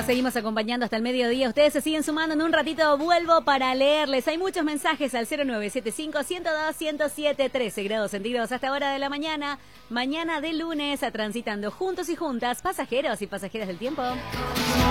Nos seguimos acompañando hasta el mediodía. Ustedes se siguen sumando. En un ratito vuelvo para leerles. Hay muchos mensajes al 0975-102-107, 13 grados centígrados hasta hora de la mañana. Mañana de lunes, a transitando juntos y juntas, pasajeros y pasajeras del tiempo.